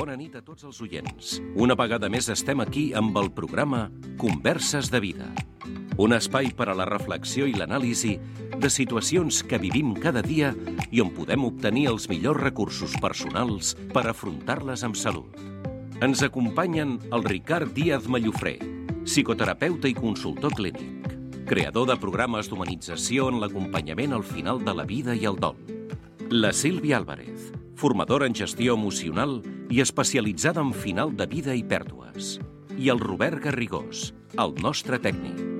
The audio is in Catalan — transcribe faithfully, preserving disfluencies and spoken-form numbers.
Bona nit a tots els oients. Una vegada més estem aquí amb el programa Converses de Vida. Un espai per a la reflexió i l'anàlisi de situacions que vivim cada dia i on podem obtenir els millors recursos personals per afrontar-les amb salut. Ens acompanyen el Ricard Díaz Mallofré, psicoterapeuta i consultor clínic, creador de programes d'humanització en l'acompanyament al final de la vida i el dol. La Sílvia Álvarez, formadora en gestió emocional i especialitzada en final de vida i pèrdues. I el Robert Garrigós, el nostre tècnic.